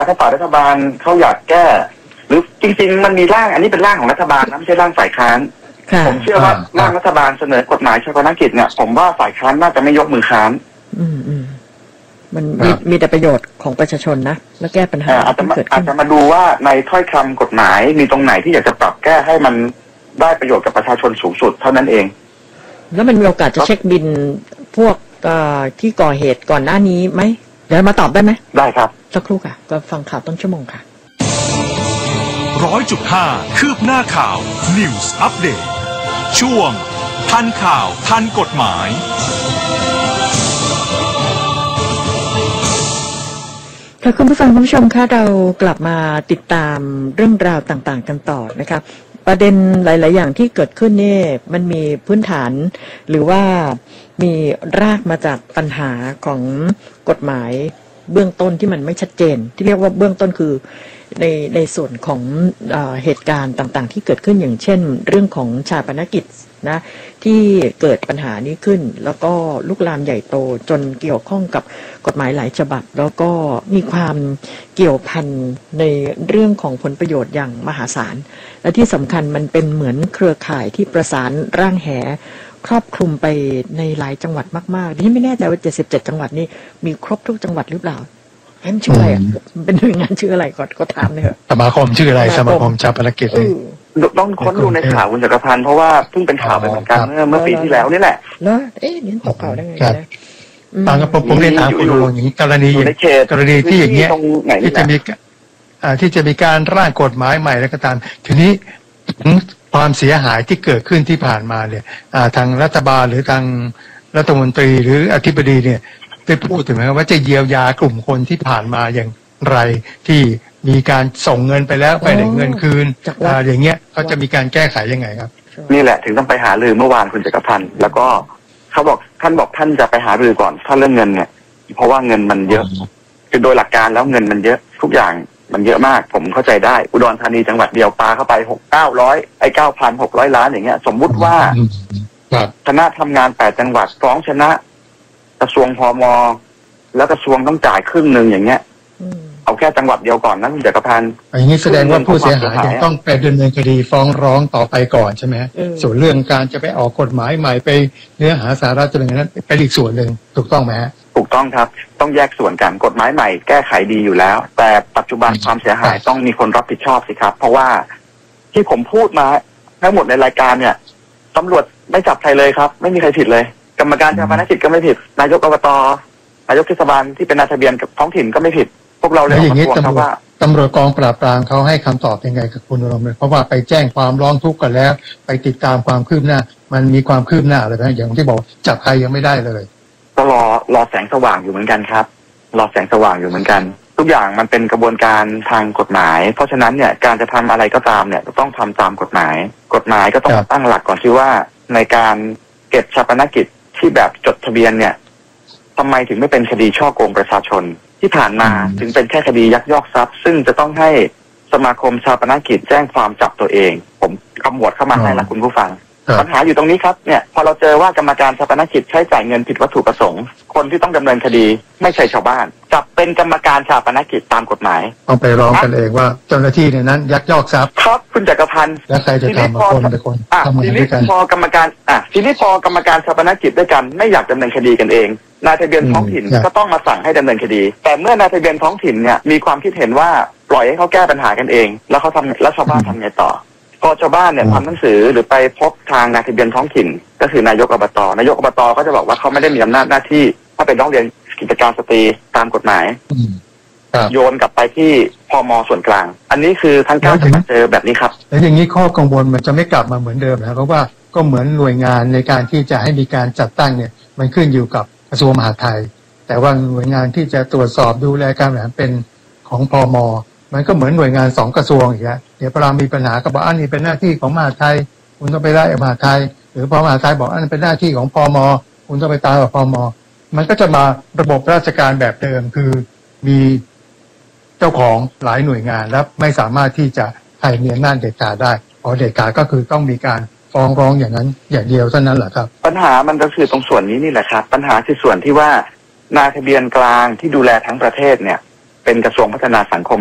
ถ้าฝ่ายรัฐบาลเขาอยากแก้หรือจริงๆมันมีร่างอันนี้เป็นร่างของรัฐบาลนะไม่ใช่ร่างฝ่ายค้านผมเชื่อว่าร่างรัฐบาลเสนอกฎหมายชาปนกิจเนี่ยผมว่าฝ่ายค้านน่าจะไม่ยกมือค้านมันมีแต่ประโยชน์ของประชาชนนะแล้วแก้ปัญหาอาจจะมาดูว่าในถ้อยคำกฎหมายมีตรงไหนที่อยากจะปรับแก้ให้มันได้ประโยชน์กับประชาชนสูงสุดเท่านั้นเองแล้วมันมีโอกาสจะเช็คบินพวกที่ก่อเหตุก่อนหน้านี้ไหมเดี๋ยวมาตอบได้ไหมได้ครับสักครู่ค่ะก็ฟังข่าวต้นชั่วโมงค่ะ 100.5 คืบหน้าข่าว News Update ช่วงทันข่าวทันกฎหมายค่ะคุณผู้ฟังคุณผู้ชมค่ะเรากลับมาติดตามเรื่องราวต่างๆกันต่อนะคะประเด็นหลายๆอย่างที่เกิดขึ้นนี่มันมีพื้นฐานหรือว่ามีรากมาจากปัญหาของกฎหมายเบื้องต้นที่มันไม่ชัดเจนที่เรียกว่าเบื้องต้นคือในส่วนของเหตุการณ์ต่างๆที่เกิดขึ้นอย่างเช่นเรื่องของชาปนกิจนะที่เกิดปัญหานี้ขึ้นแล้วก็ลุกลามใหญ่โตจนเกี่ยวข้องกับกฎหมายหลายฉบับแล้วก็มีความเกี่ยวพันในเรื่องของผลประโยชน์อย่างมหาศาลและที่สำคัญมันเป็นเหมือนเครือข่ายที่ประสานร่างแหครอบคลุมไปในหลายจังหวัดมากๆที่ไม่แน่ใจว่า77จังหวัดนี้มีครบทุกจังหวัดหรือเปล่ามันชื่ออะไรเป็นหน่วยงานชื่ออะไรก่อนก็ถามเลยสมาคมชื่ออะไรสมาคมชาปนกิจเลยต้องค้นดูในข่าวคุณจักรพันธ์เพราะว่าเพิ่งเป็นข่าวไปเหมือนกันเมื่อปีที่แล้วนี่แหละแล้วนี่ตกข่าวได้ไงนะตามกับผมเรียนถามคุณลุงอย่างนี้กรณีที่อย่างเงี้ยที่จะมีการร่างกฎหมายใหม่แล้วก็ตามทีนี้ความเสียหายที่เกิดขึ้นที่ผ่านมาเนี่ยทางรัฐบาลหรือทางรัฐมนตรีหรืออธิบดีเนี่ยได้พูดถึงไหมว่าจะเยียวยากลุ่มคนที่ผ่านมาอย่างไรที่มีการส่งเงินไปแล้วไปได้เงินคืนอย่างเงี้ยเขาจะมีการแก้ไขยังไงครับนี่แหละถึงต้องไปหารือเมื่อวานคุณจักรพันธ์แล้วก็ท่านบอกท่านจะไปหารือก่อนถ้าเรื่องเงินเนี่ยเพราะว่าเงินมันเยอะคือโดยหลักการแล้วเงินมันเยอะทุกอย่างมันเยอะมากผมเข้าใจได้อุดรธานีจังหวัดเดียวปาเข้าไป9,600 ล้านอย่างเงี้ยสมมุติว่าคณะทำงาน8จังหวัดฟ้องชนะกระทรวงพม.แล้วกระทรวงต้องจ่ายครึ่งนึงอย่างเงี้ยเอาแค่จังหวัดเดียวก่อนนะคุณจักรพันธ์อย่างนี้แสดงว่าผู้เสียหายต้องไปดำเนินคดีฟ้องร้องต่อไปก่อนใช่ไหมส่วนเรื่องการจะไปออกกฎหมายใหม่ไปเนื้อหาสาระตัวนั้นเป็นอีกส่วนหนึ่งถูกต้องไหมฮะถูกต้องครับต้องแยกส่วนกันกฎหมายใหม่แก้ไขดีอยู่แล้วแต่ปัจจุบันความเสียหายต้องมีคนรับผิดชอบสิครับเพราะว่าที่ผมพูดมาทั้งหมดในรายการเนี่ยตำรวจไม่จับใครเลยครับไม่มีใครผิดเลยกรรมการชาปนกิจก็ไม่ผิดนายกอบต.นายกเทศบาลที่เป็นนายทะเบียนกับท้องถิ่นก็ไม่ผิดพวกเราเลยออกมาทวงครับว่าตำรวจกองปราบปรามเขาให้คำตอบยังไงกับคุณรมเพราะว่าไปแจ้งความร้องทุกข์กันแล้วไปติดตามความคืบหน้ามันมีความคืบหน้าอะไรบ้างอย่างที่บอกจับใครยังไม่ได้เลยก็รอแสงสว่างอยู่เหมือนกันครับรอแสงสว่างอยู่เหมือนกันทุกอย่างมันเป็นกระบวนการทางกฎหมายเพราะฉะนั้นเนี่ยการจะทำอะไรก็ตามเนี่ยต้องทำตามกฎหมายก็ต้องตั้งหลักก่อนที่ว่าในการเก็บชาปนกิจที่แบบจดทะเบียนเนี่ยทำไมถึงไม่เป็นคดีฉ้อโกงประชาชนที่ผ่านมาถึงเป็นแค่คดียักยอกทรัพย์ซึ่งจะต้องให้สมาคมชาปนกิจแจ้งความจับตัวเองผมขมวดเข้ามาให้ละคุณผู้ฟังปัญหาอยู่ตรงนี้ครับเนี่ยพอเราเจอว่ากรรมการชาปนกิจใช้จ่ายเงินผิดวัตถุประสงค์คนที่ต้องดำเนินคดีไม่ใช่ชาวบ้านจับเป็นกรรมการชาปนกิจตามกฎหมายต้องไปร้องกันเองว่าเจ้าหน้าที่ในนั้นยักยอกทรัพย์ครับคุณจักรพันธ์แล้วใครจะทำคนเป็นคนทำงานด้วยกันพอกรรมการชาปนกิจด้วยกันไม่อยากดำเนินคดีกันเองนายทะเบียนท้องถิ่นก็ต้องมาสั่งให้ดำเนินคดีแต่เมื่อนายทะเบียนท้องถิ่นเนี่ยมีความคิดเห็นว่าปล่อยให้เขาแก้ปัญหากันเองแล้วชาวบ้านทำไงต่อพอชาวบ้านเนี่ยทำหนังสือหรือไปพบทางนายทะเบียนท้องถิ่นก็คือนายกอบต.ก็จะบอกว่าเขาไม่ได้มีอำนาจหน้าที่ถ้าเป็นร้องเรียนกิจการสตรีตามกฎหมายโยนกลับไปที่พม.ส่วนกลางอันนี้คือทั้ง9จะมาเจอแบบนี้ครับแล้วอย่างนี้ข้อกังวลมันจะไม่กลับมาเหมือนเดิมนะเพราะว่าก็เหมือนหน่วยงานในการที่จะให้มีการจัดตั้งเนี่ยมันขึ้นอยู่กับกระทรวงมหาดไทยแต่ว่าหน่วยงานที่จะตรวจสอบดูแลการบริหารเป็นของพม.มันก็เหมือนหน่วยงาน2กระทรวงอย่างเงี้ยเดี๋ยวพอมีปัญหาก็บอกอันนี้เป็นหน้าที่ของมหาดไทยคุณต้องไปไล่มหาดไทยหรือพอมหาดไทยบอกอันนี้เป็นหน้าที่ของพม.คุณต้องไปตามกับพม.มันก็จะมาระบบราชการแบบเดิมคือมีเจ้าของหลายหน่วยงานและไม่สามารถที่จะใครมีอำนาจเด็ดขาดได้พอเด็ดขาดก็คือต้องมีการฟ้องร้องอย่างนั้นอย่างเดียวเท่านั้นแหละครับปัญหามันก็คือตรงส่วนนี้นี่แหละครับปัญหาคือส่วนที่ว่านายทะเบียนกลางที่ดูแลทั้งประเทศเนี่ยเป็นเป็นกระทรวงพัฒนาสังคม